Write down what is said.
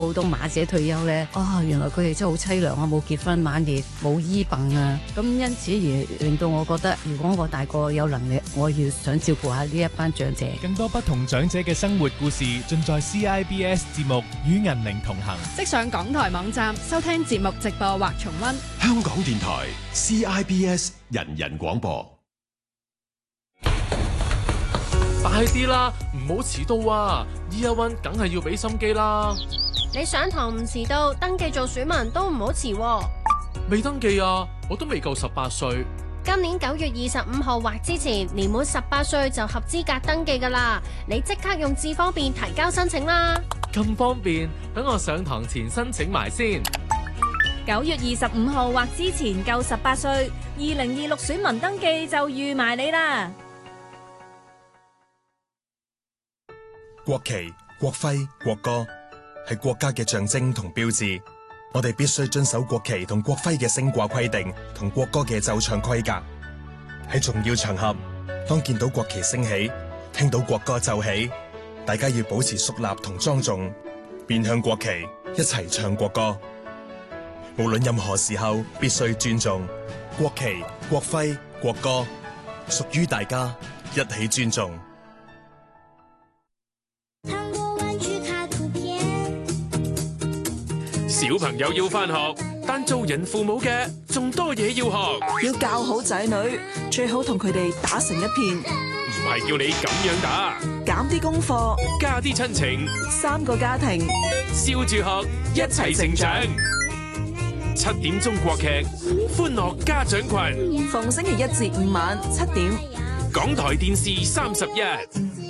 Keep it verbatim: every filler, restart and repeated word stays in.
好多馬姐退休咧，啊，原來佢哋真係好凄涼啊，冇結婚，晚年冇醫病啊，咁因此而令到我覺得，如果我大個有能力，我要想照顧下呢一班長者。 更多不同長者嘅生活故事，盡在 C I B S 節目《與銀齡同行》。 即上港台網站收聽節目直播或重溫。 香港電台 C I B S 人人廣播。 快啲啦，唔好遲到啊 ！Year One 梗係要俾心機啦。 你上堂唔遲到，登記做選民都唔好遲喎。 未登記啊，我都未夠十八歲。 今年九月二十五號或之前，年滿十八歲就合資格登記噶啦。你即刻用智方便提交申請啦。 咁方便，等我上堂前申請埋先。 九月二十五號或之前夠十八歲，二零二六選民登記就預埋你啦。 國旗、國徽、國歌係國家嘅象徵同標誌，我哋必須遵守國旗同國徽嘅升掛規定同國歌嘅奏唱規格。喺重要場合，當見到國旗升起，聽到國歌奏起，大家要保持肅立同莊重，面向國旗，一齊唱國歌。無論任何時候，必須尊重國旗、國徽、國歌，屬於大家，一起尊重。 小朋友要返學，但做人父母嘅仲多嘢要學。 要教好仔女，最好同佢哋打成一片。 唔係叫你咁樣打， 減啲功課， 加啲親情， 三個家庭， 笑住學，一齊成長。七點鐘國劇，歡樂家長群， 逢星期一至五晚七點， 港台電視三十一。